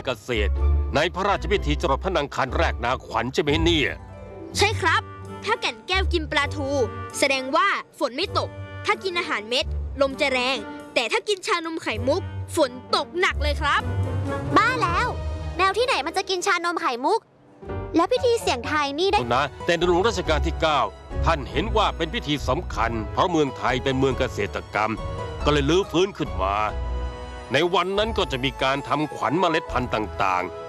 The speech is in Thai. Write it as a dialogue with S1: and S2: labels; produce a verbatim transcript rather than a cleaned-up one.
S1: เกษตรในพระราชพิธีจรดพระนางคันแรกนาขวัญใช่ไหมเนี่ย
S2: ใช่ครับถ้าแก่นแก้วกินปลาทูแสดงว่าฝนไม่ตกถ้ากินอาหารเม็ดลมจะแรงแต่ถ้ากินชานมไข่มุกฝนตกหนักเลยครับ
S3: บ้าแล้วแมวที่ไหนมันจะกินชานมไข่มุกแล้วพิธีเสี่ยงทายนี่ได้
S1: นะแต่ในหลวงรัชกาลที่เก้าท่านเห็นว่าเป็นพิธีสำคัญเพราะเมืองไทยเป็นเมืองเกษตรกรรมก็เลยลื้อฟื้นขึ้นมาในวันนั้นก็จะมีการทำขวัญเมล็ดพันธุ์ต่างๆ